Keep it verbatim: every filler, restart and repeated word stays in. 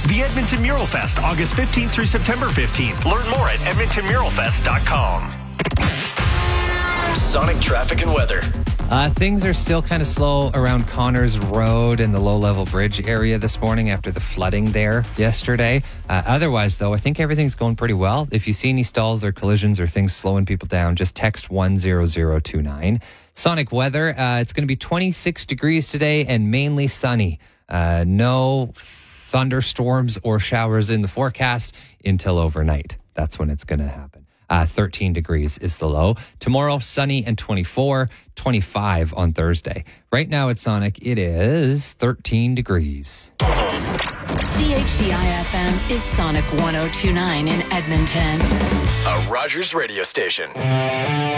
The Edmonton Mural Fest, August fifteenth through September fifteenth. Learn more at edmonton mural fest dot com. Sonic traffic and weather. Uh, things are still kind of slow around Connors Road and the low-level bridge area this morning after the flooding there yesterday. Uh, otherwise, though, I think everything's going pretty well. If you see any stalls or collisions or things slowing people down, just text one zero zero two nine. Sonic weather, uh, it's going to be twenty-six degrees today and mainly sunny. Uh, no thunderstorms or showers in the forecast until overnight. That's when it's going to happen. Uh, thirteen degrees is the low. Tomorrow, sunny and twenty-four, twenty-five on Thursday. Right now at Sonic, it is thirteen degrees. C H D I F M is Sonic one oh two nine in Edmonton. A Rogers radio station.